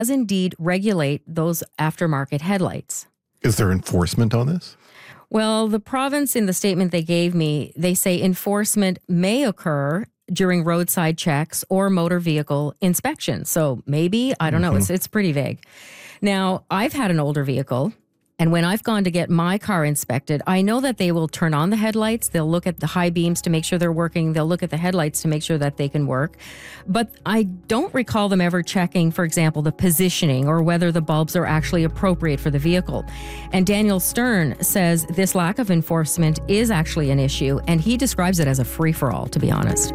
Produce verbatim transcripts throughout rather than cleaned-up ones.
does indeed regulate those aftermarket headlights. Is there enforcement on this? Well, the province, in the statement they gave me, they say enforcement may occur during roadside checks or motor vehicle inspections. So maybe, I don't mm-hmm. know, it's it's pretty vague. Now, I've had an older vehicle, and when I've gone to get my car inspected, I know that they will turn on the headlights. They'll look at the high beams to make sure they're working. They'll look at the headlights to make sure that they can work. But I don't recall them ever checking, for example, the positioning or whether the bulbs are actually appropriate for the vehicle. And Daniel Stern says this lack of enforcement is actually an issue, and he describes it as a free-for-all, to be honest.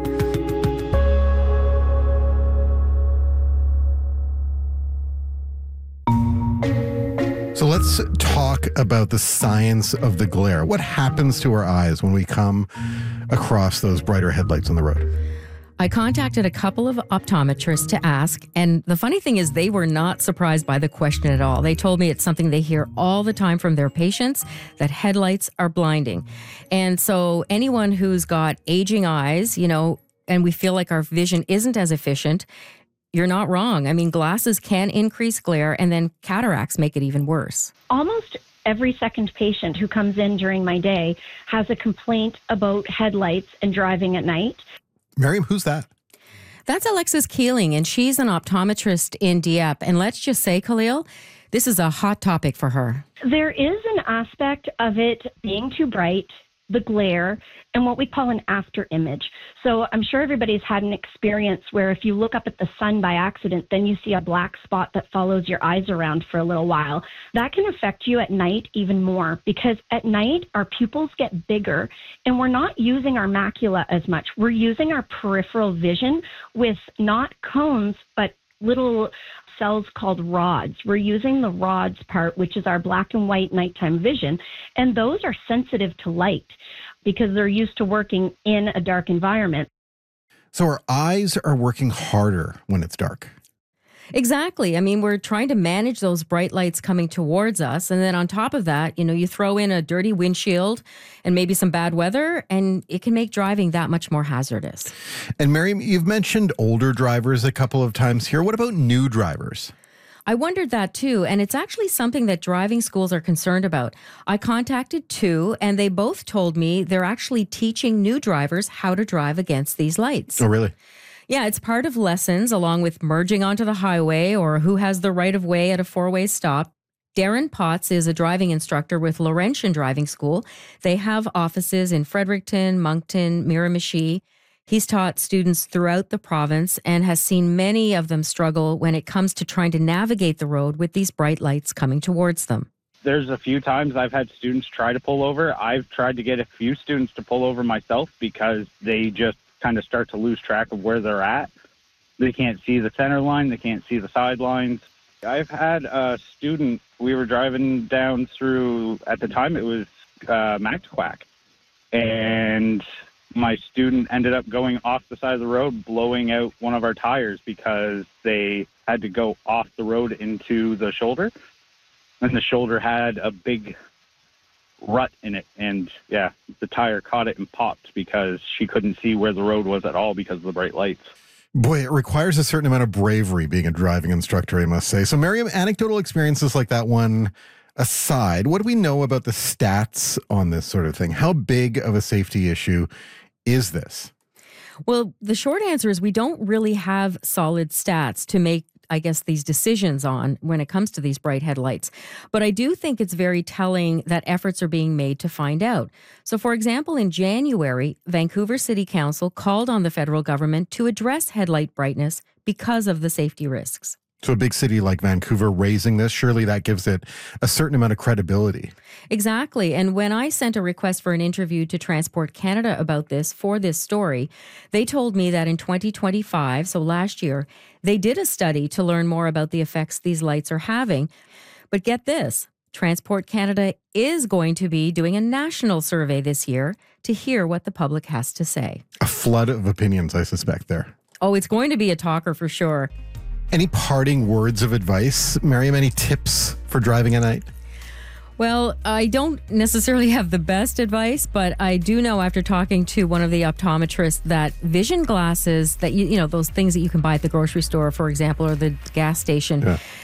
So let's talk about the science of the glare. What happens to our eyes when we come across those brighter headlights on the road? I contacted a couple of optometrists to ask, and the funny thing is they were not surprised by the question at all. They told me it's something they hear all the time from their patients, that headlights are blinding. And so anyone who's got aging eyes, you know, and we feel like our vision isn't as efficient, you're not wrong. I mean, glasses can increase glare, and then cataracts make it even worse. Almost every second patient who comes in during my day has a complaint about headlights and driving at night. Miriam, who's that? That's Alexis Keeling, and she's an optometrist in Dieppe. And let's just say, Khalil, this is a hot topic for her. There is an aspect of it being too bright, the glare, and what we call an after image. So I'm sure everybody's had an experience where if you look up at the sun by accident, then you see a black spot that follows your eyes around for a little while. That can affect you at night even more, because at night our pupils get bigger and we're not using our macula as much. We're using our peripheral vision with not cones, but little cells called rods. We're using the rods part, which is our black and white nighttime vision, and those are sensitive to light because they're used to working in a dark environment. So our eyes are working harder when it's dark. Exactly. I mean, we're trying to manage those bright lights coming towards us. And then on top of that, you know, you throw in a dirty windshield and maybe some bad weather, and it can make driving that much more hazardous. And Miriam, you've mentioned older drivers a couple of times here. What about new drivers? I wondered that too, and it's actually something that driving schools are concerned about. I contacted two, and they both told me they're actually teaching new drivers how to drive against these lights. Oh, really? Yeah, it's part of lessons along with merging onto the highway or who has the right of way at a four-way stop. Darren Potts is a driving instructor with Laurentian Driving School. They have offices in Fredericton, Moncton, Miramichi. He's taught students throughout the province and has seen many of them struggle when it comes to trying to navigate the road with these bright lights coming towards them. There's a few times I've had students try to pull over. I've tried to get a few students to pull over myself because they just kind of start to lose track of where they're at. They can't see the center line. They can't see the sidelines. I've had a student, we were driving down through, at the time it was uh, Mactaquac, and my student ended up going off the side of the road, blowing out one of our tires because they had to go off the road into the shoulder, and the shoulder had a big rut in it, and yeah, the tire caught it and popped because she couldn't see where the road was at all because of the bright lights. Boy, it requires a certain amount of bravery being a driving instructor, I must say. So Miriam, anecdotal experiences like that one aside, what do we know about the stats on this sort of thing? How big of a safety issue is this? Well, the short answer is we don't really have solid stats to make, I guess, these decisions on when it comes to these bright headlights. But I do think it's very telling that efforts are being made to find out. So, for example, in January, Vancouver City Council called on the federal government to address headlight brightness because of the safety risks. So a big city like Vancouver raising this, surely that gives it a certain amount of credibility. Exactly. And when I sent a request for an interview to Transport Canada about this for this story, they told me that in twenty twenty-five, so last year, they did a study to learn more about the effects these lights are having. But get this, Transport Canada is going to be doing a national survey this year to hear what the public has to say. A flood of opinions, I suspect, there. Oh, it's going to be a talker for sure. Any parting words of advice, Miriam? Any tips for driving at night? Well, I don't necessarily have the best advice, but I do know after talking to one of the optometrists that vision glasses that, you, you know, those things that you can buy at the grocery store, for example, or the gas station, yeah.